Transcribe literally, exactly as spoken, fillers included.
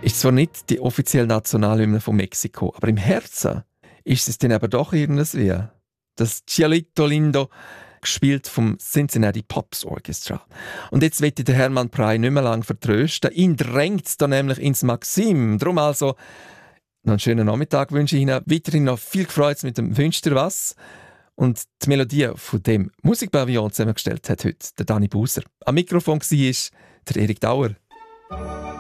ist zwar nicht die offizielle Nationalhymne von Mexiko, aber im Herzen ist es dann aber doch irgendwie das Cielito Lindo, gespielt vom Cincinnati Pops Orchestra. Und jetzt wird der Hermann Prey nicht mehr lange vertrösten. Ihn drängt es da nämlich ins Maxim. Darum also noch einen schönen Nachmittag wünsche ich Ihnen. Weiterhin noch viel Freude mit dem «Wünscht dir was?» Und die Melodie von dem Musikpavillon zusammengestellt hat heute der Dani Buser. Am Mikrofon war der Erik Dauer.